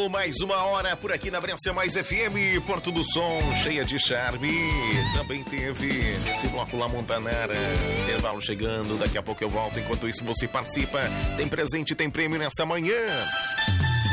Chegou mais uma hora por aqui na Brescia Mais FM, Porto do Som, cheia de charme. Também teve esse bloco lá Montanara. Intervalo chegando, daqui a pouco eu volto. Enquanto isso você participa. Tem presente, tem prêmio nesta manhã.